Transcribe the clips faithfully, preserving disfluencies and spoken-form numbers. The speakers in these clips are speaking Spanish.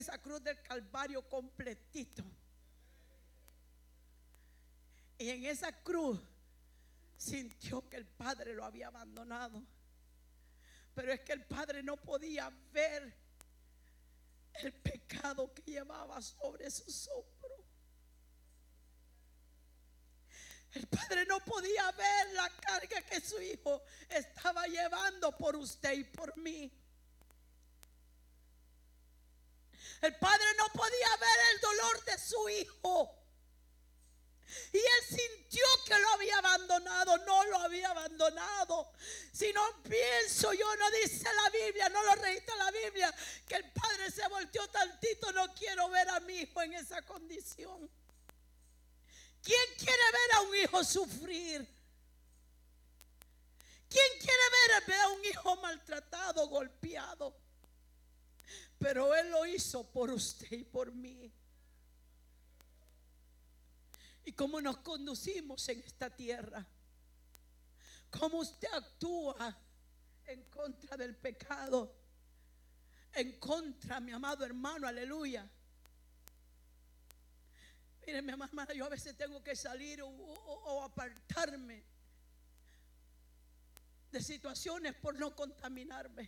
esa cruz del Calvario completito. Y en esa cruz sintió que el Padre lo había abandonado. Pero es que el Padre no podía ver el pecado que llevaba sobre sus hombros. El Padre no podía ver la carga que su Hijo estaba llevando por usted y por mí. El Padre no podía ver el dolor de su Hijo. Y Él sintió que lo había abandonado. No lo había abandonado. Si no pienso yo, no dice la Biblia, no lo registra la Biblia, que el Padre se volteó tantito. No quiero ver a mi Hijo en esa condición. ¿Quién quiere ver a un hijo sufrir? ¿Quién quiere ver a un hijo maltratado, golpeado? Pero Él lo hizo por usted y por mí. Y cómo nos conducimos en esta tierra, cómo usted actúa en contra del pecado, en contra, mi amado hermano, aleluya. Mire, mi amada hermana, yo a veces tengo que salir o, o, o apartarme de situaciones por no contaminarme.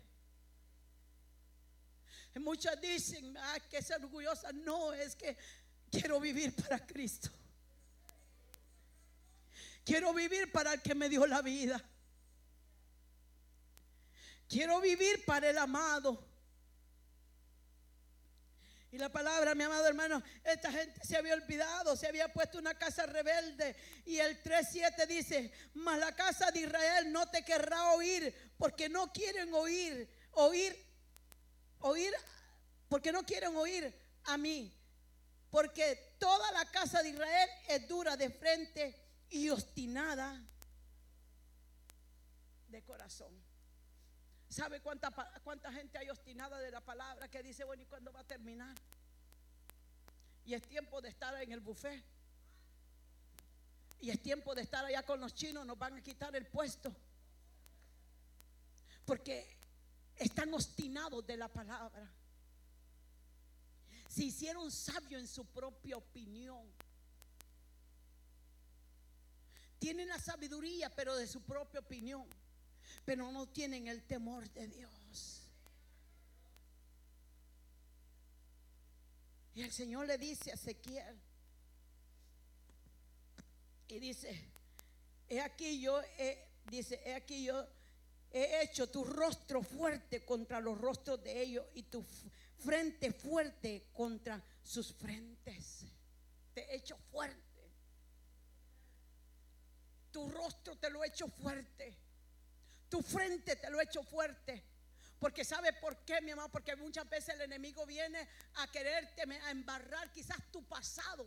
Y muchas dicen, ah, que es orgullosa. No, es que quiero vivir para Cristo. Quiero vivir para el que me dio la vida. Quiero vivir para el amado. Y la palabra, mi amado hermano, esta gente se había olvidado, se había puesto una casa rebelde. Y el tres siete dice: mas la casa de Israel no te querrá oír, porque no quieren oír, oír, oír, porque no quieren oír a mí. Porque toda la casa de Israel es dura de frente y obstinada de corazón. ¿Sabe cuánta, cuánta gente hay obstinada de la palabra que dice, bueno, ¿y cuándo va a terminar? Y es tiempo de estar en el buffet. Y es tiempo de estar allá con los chinos, nos van a quitar el puesto. Porque están obstinados de la palabra. Se hicieron sabios en su propia opinión. Tienen la sabiduría, pero de su propia opinión. Pero no tienen el temor de Dios. Y el Señor le dice a Ezequiel, y dice: he aquí yo he, dice, he aquí yo he hecho tu rostro fuerte contra los rostros de ellos, y tu frente fuerte contra sus frentes. Te he hecho fuerte. Tu rostro te lo he hecho fuerte. Tu frente te lo he hecho fuerte. Porque ¿sabe por qué, mi amado? Porque muchas veces el enemigo viene a quererte, a embarrar quizás tu pasado.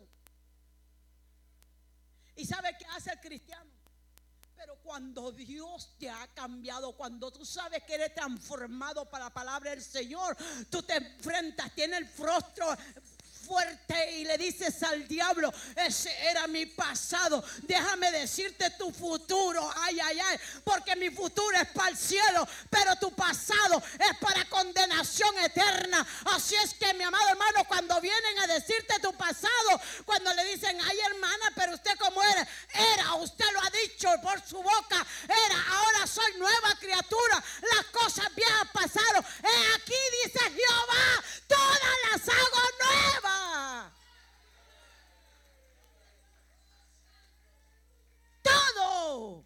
¿Y sabe qué hace el cristiano? Pero cuando Dios te ha cambiado, cuando tú sabes que eres transformado para la palabra del Señor, tú te enfrentas, tienes el rostro fuerte y le dices al diablo: ese era mi pasado, déjame decirte tu futuro. Ay, ay, ay, porque mi futuro es para el cielo, pero tu pasado es para condenación eterna. Así es que, mi amado hermano, cuando vienen a decirte tu pasado, cuando le dicen: ay, hermana, pero usted cómo era, era, usted lo ha dicho por su boca, era, ahora soy nueva criatura, las cosas viejas pasaron, he aquí, dice Jehová, todas las hago nuevas. Todo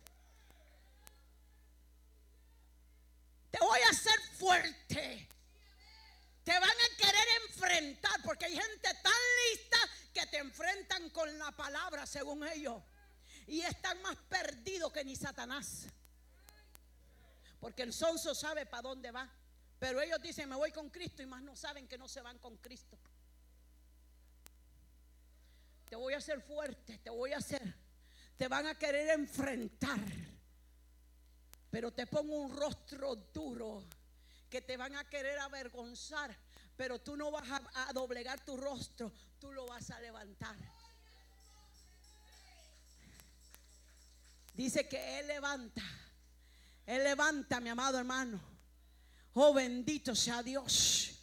te voy a hacer fuerte. Te van a querer enfrentar, porque hay gente tan lista que te enfrentan con la palabra según ellos, y están más perdidos que ni Satanás, porque el sonso sabe para dónde va, pero ellos dicen: me voy con Cristo, y más no saben que no se van con Cristo. Te voy a hacer fuerte, te voy a hacer, te van a querer enfrentar, pero te pongo un rostro duro que te van a querer avergonzar, pero tú no vas a, a doblegar tu rostro, tú lo vas a levantar. Dice que Él levanta, Él levanta, mi amado hermano. Oh, bendito sea Dios.